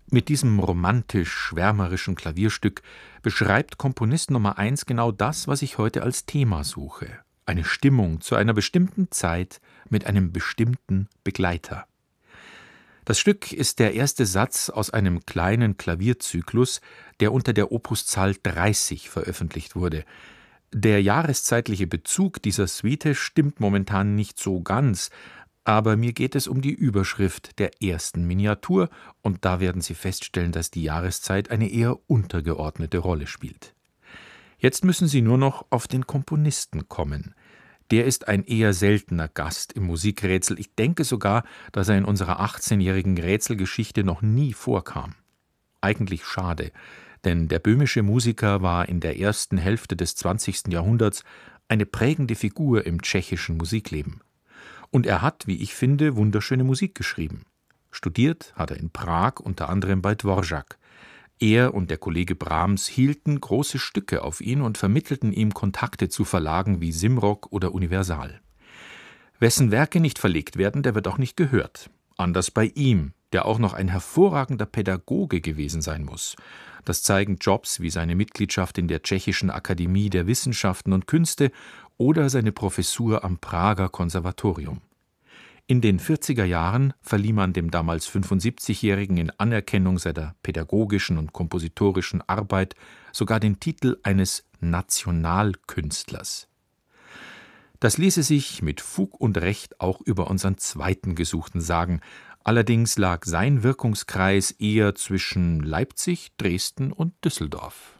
Mit diesem romantisch-schwärmerischen Klavierstück beschreibt Komponist Nummer 1 genau das, was ich heute als Thema suche: eine Stimmung zu einer bestimmten Zeit mit einem bestimmten Begleiter. Das Stück ist der erste Satz aus einem kleinen Klavierzyklus, der unter der Opuszahl 30 veröffentlicht wurde. Der jahreszeitliche Bezug dieser Suite stimmt momentan nicht so ganz, aber mir geht es um die Überschrift der ersten Miniatur, und da werden Sie feststellen, dass die Jahreszeit eine eher untergeordnete Rolle spielt. Jetzt müssen Sie nur noch auf den Komponisten kommen. Der ist ein eher seltener Gast im Musikrätsel. Ich denke sogar, dass er in unserer 18-jährigen Rätselgeschichte noch nie vorkam. Eigentlich schade, denn der böhmische Musiker war in der ersten Hälfte des 20. Jahrhunderts eine prägende Figur im tschechischen Musikleben. Und er hat, wie ich finde, wunderschöne Musik geschrieben. Studiert hat er in Prag unter anderem bei Dvorak. Er und der Kollege Brahms hielten große Stücke auf ihn und vermittelten ihm Kontakte zu Verlagen wie Simrock oder Universal. Wessen Werke nicht verlegt werden, der wird auch nicht gehört. Anders bei ihm, der auch noch ein hervorragender Pädagoge gewesen sein muss. Das zeigen Jobs wie seine Mitgliedschaft in der Tschechischen Akademie der Wissenschaften und Künste oder seine Professur am Prager Konservatorium. In den 40er Jahren verlieh man dem damals 75-Jährigen in Anerkennung seiner pädagogischen und kompositorischen Arbeit sogar den Titel eines Nationalkünstlers. Das ließe sich mit Fug und Recht auch über unseren zweiten Gesuchten sagen. Allerdings lag sein Wirkungskreis eher zwischen Leipzig, Dresden und Düsseldorf.